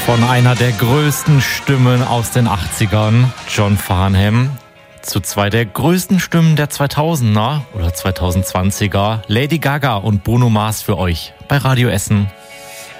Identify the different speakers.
Speaker 1: Von einer der größten Stimmen aus den 80ern, John Farnham, zu zwei der größten Stimmen der 2000er oder 2020er, Lady Gaga und Bruno Mars für euch bei Radio Essen